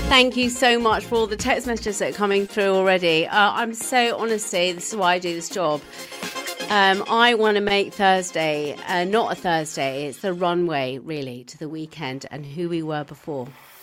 Thank you so much for all the text messages that are coming through already. I'm so, honestly, this is why I do this job. I want to make Thursday not a Thursday. It's the runway, really, to the weekend and who we were before.